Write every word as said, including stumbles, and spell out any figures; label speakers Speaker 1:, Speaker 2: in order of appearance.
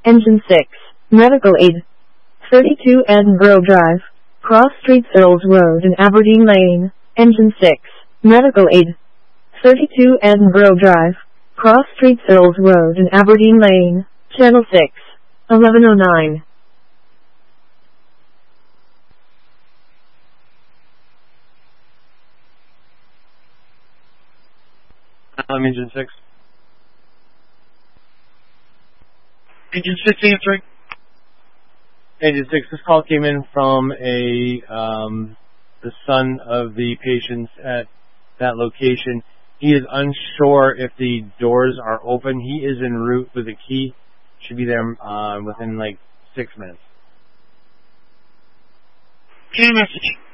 Speaker 1: Engine six, Medical Aid. thirty-two Edinburgh Drive, Cross Street, Earls Road and Aberdeen Lane. Engine six, Medical Aid. thirty-two Edinburgh Drive, Cross Street, Earls Road and Aberdeen Lane. Channel six, eleven oh nine.
Speaker 2: Um, Engine six.
Speaker 3: Engine six answering.
Speaker 2: Engine six, this call came in from a um, the son of the patient at that location. He is unsure if the doors are open. He is en route with a key. Should be there uh, within like six minutes.
Speaker 3: Key message.